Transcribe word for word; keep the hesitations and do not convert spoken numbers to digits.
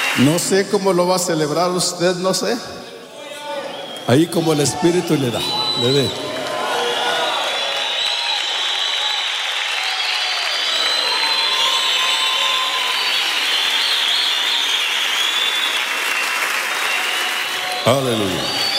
No sé cómo lo va a celebrar usted, no sé. Ahí como el Espíritu le da, le dé. Aleluya.